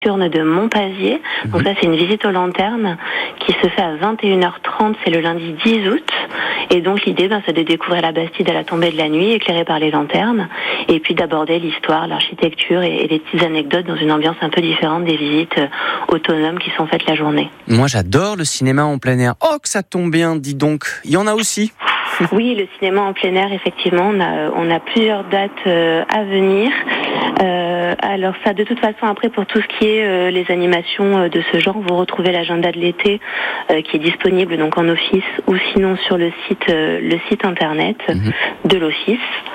de Monpazier. Donc ça, c'est une visite aux lanternes qui se fait à 21h30, c'est le lundi 10 août. Et donc l'idée, c'est de découvrir la Bastide à la tombée de la nuit, éclairée par les lanternes, et puis d'aborder l'histoire, l'architecture et les petites anecdotes dans une ambiance un peu différente des visites autonomes qui sont faites la journée. Moi, j'adore le cinéma en plein air. Oh, que ça tombe bien, dis donc. Il y en a aussi. Oui, le cinéma en plein air, effectivement, on a plusieurs dates à venir. Alors ça, de toute façon, après, pour tout ce qui est les animations de ce genre, vous retrouvez l'agenda de l'été qui est disponible donc en office ou sinon sur le site internet de l'office.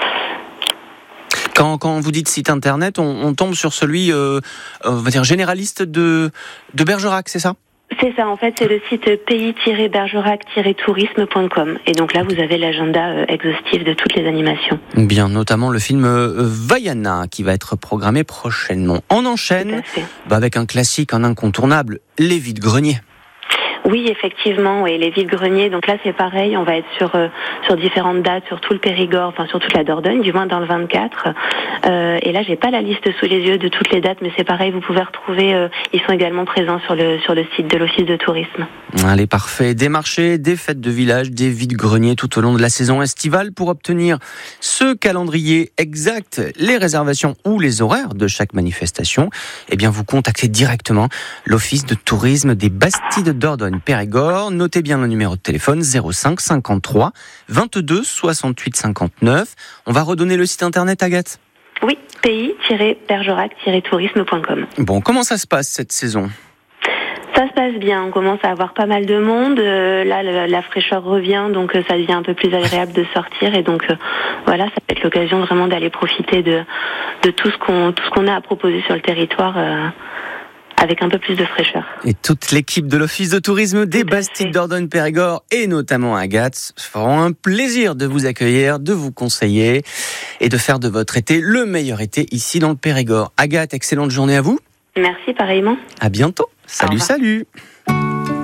Quand vous dites site internet, on tombe sur celui, on va dire généraliste de Bergerac, c'est ça ? C'est ça, en fait, c'est le site pays-bergerac-tourisme.com. Et donc là, vous avez l'agenda exhaustif de toutes les animations. Bien, notamment le film Vaiana, qui va être programmé prochainement. On enchaîne avec un classique, un incontournable, Les Vides-Greniers. Oui, effectivement, et les vides-greniers. Donc là, c'est pareil, on va être sur différentes dates, sur tout le Périgord, enfin sur toute la Dordogne, du moins dans le 24. Et là, j'ai pas la liste sous les yeux de toutes les dates, mais c'est pareil, vous pouvez retrouver. Ils sont également présents sur le site de l'Office de tourisme. Allez, parfait. Des marchés, des fêtes de village, des vides-greniers tout au long de la saison estivale. Pour obtenir ce calendrier exact, les réservations ou les horaires de chaque manifestation, eh bien, vous contactez directement l'Office de tourisme des Bastides Dordogne Périgord. Notez bien le numéro de téléphone 05 53 22 68 59. On va redonner le site internet, Agathe. Oui, pays-bergerac-tourisme.com. Bon, comment ça se passe cette saison ? Ça se passe bien, on commence à avoir pas mal de monde. Là, la fraîcheur revient, donc ça devient un peu plus agréable de sortir. Et donc, voilà, ça peut être l'occasion vraiment d'aller profiter de tout ce qu'on a à proposer sur le territoire. Avec un peu plus de fraîcheur. Et toute l'équipe de l'Office de tourisme des Bastides Dordogne Périgord et notamment Agathe feront un plaisir de vous accueillir, de vous conseiller et de faire de votre été le meilleur été ici dans le Périgord. Agathe, excellente journée à vous. Merci, pareillement. À bientôt. Salut, salut.